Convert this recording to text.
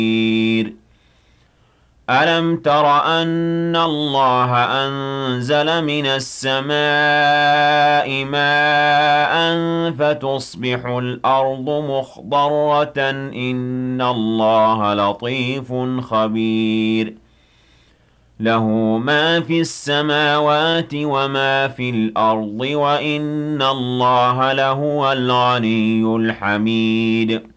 أَلَمْ تَرَ أَنَّ اللَّهَ أَنزَلَ مِنَ السَّمَاءِ مَاءً فَتُصْبِحُ الْأَرْضُ مُخْضَرَّةً ۗ إِنَّ اللَّهَ لَطِيفٌ خَبِيرٌ لَهُ مَا فِي السَّمَاوَاتِ وَمَا فِي الْأَرْضِ ۗ وَإِنَّ اللَّهَ لَهُوَ الْغَنِيُّ الْحَمِيدُ